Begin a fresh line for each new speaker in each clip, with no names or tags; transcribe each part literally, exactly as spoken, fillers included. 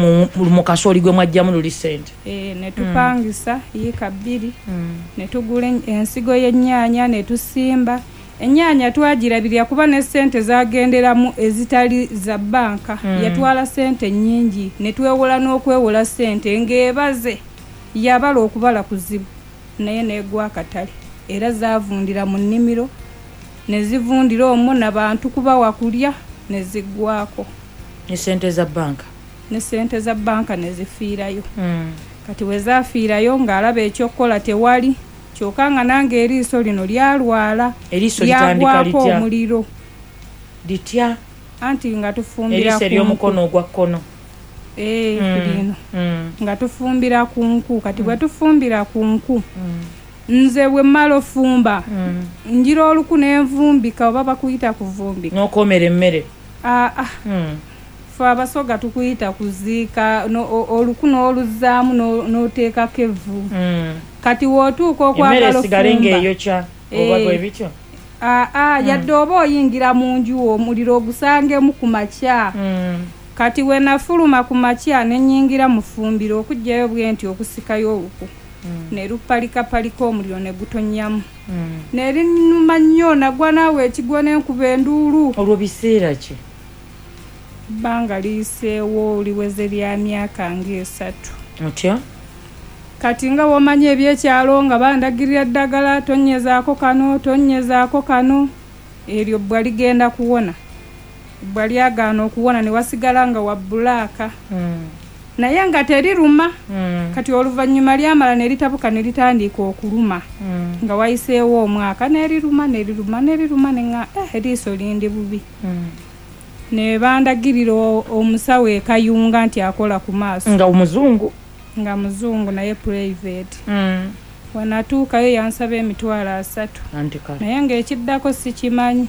mu kasooli gwe mwajjamu luli ssente.
Eh, ne tupangisa yiika bbiri ne tugula ensigo y'ennyaanya ne tusimba. Ennyaanya twagirabirira kuba ne ssente zagenderamu ezitali za banka yatwala ssente nnyingi ne twewola n'okwewola ssente ng'ebaze yabala okubala kuzibu naye neegwa akatale era zaavundira mu nnimiro ne zivundira omwo n'abantu kuba wakulya ne ziggwako
ne ssente za banka
ne ssente za banka ne zifiirayo. Kati we zaafiirayo ng'alaba ekyokukola tewali kyokka nga nange eriiso lino lyalwala lyagwako omuliro
litya
anti nga tufumbira
eriiso ery'omukono ogwa kkono
eh lino nga tufumbira ku nku. Kati bwe tufumbira ku nku nze bwe mmala ofumba njira oluku n'envumbika oba bakuyita kuvumbika
n'okomera emmere.
ah ah fa abasoga tukuyita kuziika oluku n'oluzaamu n'oteekako evvu. Kati wootuuka okwagala
ofumba
ah ah yadde oba oyingira mu nju omuliro ogusangemu ku makya. Kati we nafuluma ku makya ne nnyingira mu fumbiro okuggyayo bwe nti okusikayo oluku ne lupalikapalika omuliro ne gutonnyamu ne linuma nnyo nagwa naawe ekigwa n'enkuba enduulu.
Olwo biseera ki?
Bbanga liyiseewo liweze lya myaka ng'esatu.
Otya?
Kati nga womanyi ebyekyalo nga bandagirira eddagala tonnyezaako kano tonnyezaako kano eryo bbwa ligenda kuwona. Bbwa lyagaana okuwona ne wasigala nga wa bbulaaka naye nga teriruma. Kati oluvannyuma lyamala ne litabuka ne litandika okuluma nga wayiseewo omwaka neriruma neriruma neriruma ne nga eh eriiso lindi bubi. Ne bandagirira omusawo e Kayunga nti akola ku maaso
nga omuzungu
nga muzungu naye private. Wanatuukayo yansaba emitwalo asatu naye ng'ekiddako sikimanyi.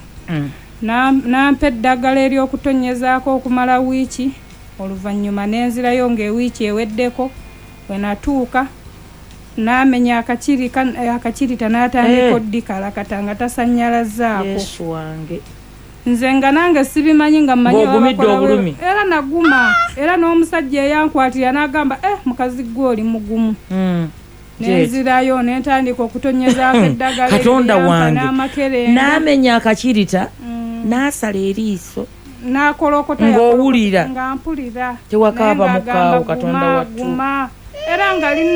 Nampa eddagala ery'okutonyezaako okumala wiiki oluvannyuma n'enzirayo ng'ewiiki eweddeko. We natuuka n'amenya akakirita n'atandika oddikalakata nga tasannyalazaako.
Yesu wange
nze nga nange sibimanyi nga mmanyi era naguma era n'omusajja eyankwatira n'agamba eh mukazi gwe oli mugumu. Nenzirayo n'entandika okutonyezaako eddagala
Katonda wange n'amenya akakirita n'asala eriiso
n'akolokota
ng'owulira
nga mpulira
tewakaaba mukaawo Katonda wattu
era nga